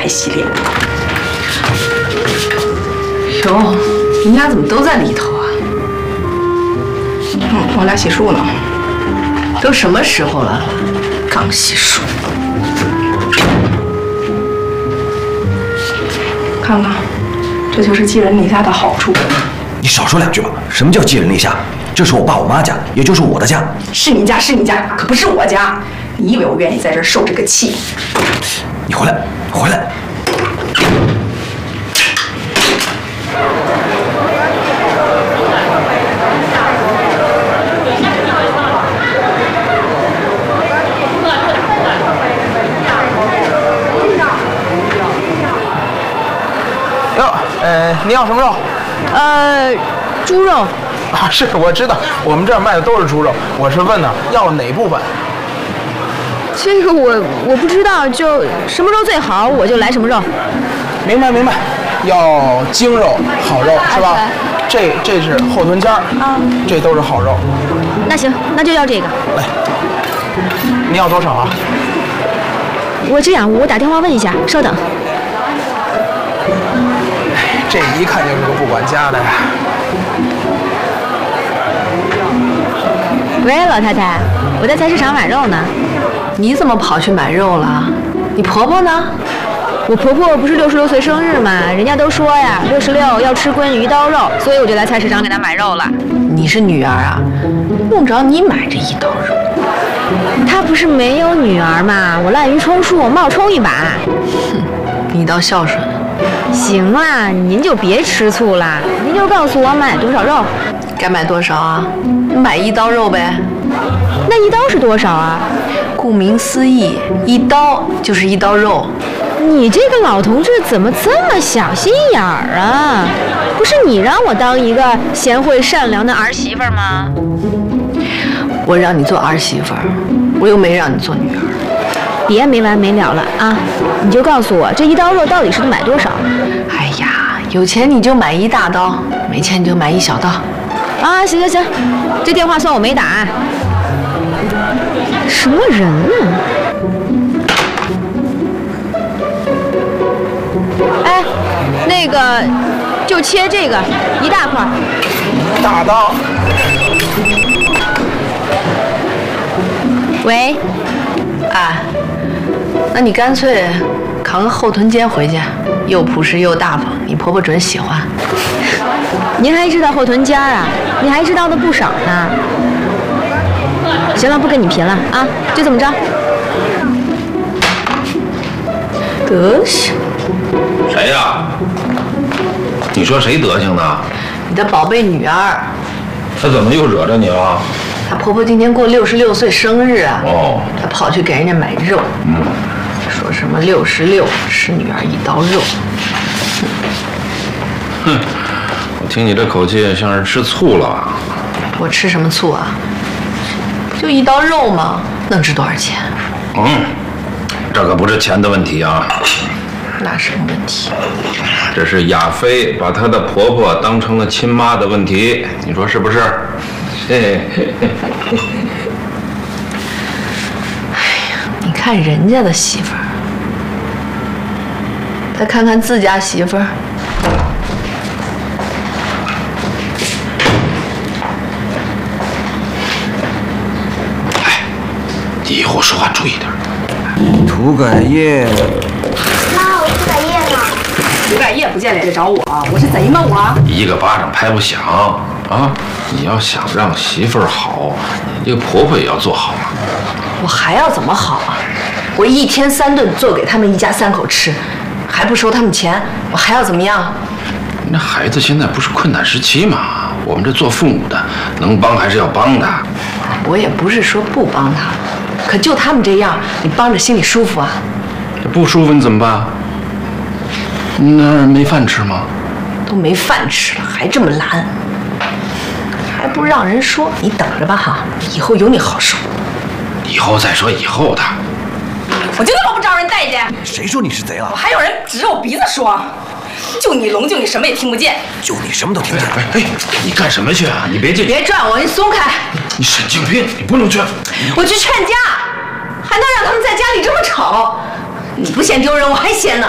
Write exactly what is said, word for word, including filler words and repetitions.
洗脸。 哟，你俩怎么都在里头啊？ 嗯，我俩洗漱呢。 都什么时候了，刚洗漱？ 看看，这就是寄人篱下的好处。 你少说两句吧。什么叫寄人篱下？这是我爸我妈家，也就是我的家。 是你家，是你家，可不是我家。你以为我愿意在这儿受这个气？ 你回来，回来。 哟，呃，您要什么肉？ 呃，猪肉。 啊，是我知道，我们这儿卖的都是猪肉。我是问呢，要哪部分？ 这个我我不知道，就什么肉最好，我就来什么肉。 明白明白，要精肉好肉是吧？这这是后臀尖儿啊，这都是好肉。 那行，那就要这个。 来，您要多少啊？ 我这样，我打电话问一下，稍等。 这一看就是个不管家的呀。 喂，老太太，我在菜市场买肉呢。 你怎么跑去买肉了？你婆婆呢？ 我婆婆不是六十六岁生日吗？人家都说呀，六十六要吃鲑鱼一刀肉，所以我就来菜市场给她买肉了。 你是女儿啊，用着你买这一刀肉？ 她不是没有女儿吗？我滥竽充数，冒充一把。 哼，你倒孝顺。 行啦，您就别吃醋啦，您就告诉我买多少肉。 该买多少啊？买一刀肉呗。 那一刀是多少啊？ 顾名思义，一刀就是一刀肉。 你这个老同志怎么这么小心眼儿啊？不是你让我当一个贤惠善良的儿媳妇吗？ 我让你做儿媳妇儿，我又没让你做女儿。 别没完没了了啊！你就告诉我这一刀肉到底是得买多少？ 哎呀，有钱你就买一大刀，没钱你就买一小刀。 啊，行行行，这电话算我没打。什么人呢？哎，那个就切这个一大块。 大刀。 喂， 哎，那你干脆扛个后臀尖回去，又朴实又大方，你婆婆准喜欢。 您还知道后臀尖啊？你还知道的不少呢。行了，不跟你贫了啊，就这么着。 德行。 谁呀？你说谁德行呢？ 你的宝贝女儿。 她怎么又惹着你了？ 她婆婆今天过六十六岁生日啊。 哦。 她跑去给人家买肉。 嗯。 说什么六十六吃女儿一刀肉。 哼，我听你这口气像是吃醋了。 我吃什么醋啊？就一刀肉吗？能值多少钱？ 嗯，这可不是钱的问题啊。 那什么问题？ 这是亚飞把她的婆婆当成了亲妈的问题，你说是不是？嘿嘿嘿。 哎呀，你看人家的媳妇儿，再看看自家媳妇儿。 你以后说话注意点。 涂改液。 妈，我涂改液呢？ 涂改液不见脸就找我，我是贼吗我？ 一个巴掌拍不响啊！你要想让媳妇儿好，你这个婆婆也要做好啊。 我还要怎么好啊？我一天三顿做给他们一家三口吃，还不收他们钱，我还要怎么样？ 那孩子现在不是困难时期嘛，我们这做父母的能帮还是要帮的。 我也不是说不帮他，可就他们这样，你帮着心里舒服啊？ 不舒服你怎么办？那没饭吃吗？ 都没饭吃了，还这么懒，还不让人说？你等着吧哈，以后有你好受。 以后再说以后的。 我就那么不招人待见？ 谁说你是贼了？ 我还有人指着我鼻子说，就你聋，就你什么也听不见。 就你什么都听不见。 哎哎，你干什么去啊？你别进。 别拽我，你松开！ 你神经病！你不能去。 我去劝架，还能让他们在家里这么吵？你不嫌丢人，我还嫌呢。